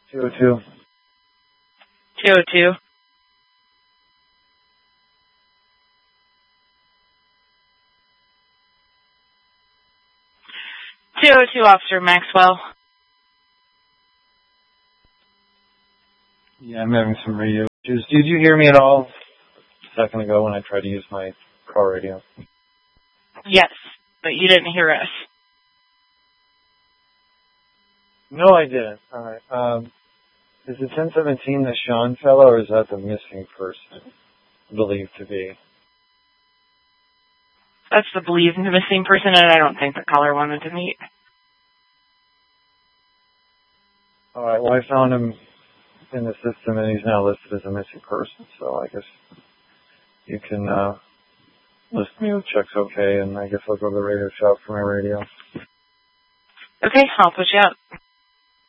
202. 202. 202, Officer Maxwell. Yeah, I'm having some radio issues. Did you hear me at all a second ago when I tried to use my car radio? Yes, but you didn't hear us. No, I didn't. All right. Is it 1017 the Sean fellow, or is that the missing person believed to be? That's the believed missing person, and I don't think the caller wanted to meet. All right. Well, I found him in the system, and he's now listed as a missing person. So I guess you can list me with checks okay, and I guess I'll go to the radio shop for my radio. Okay, I'll put you out.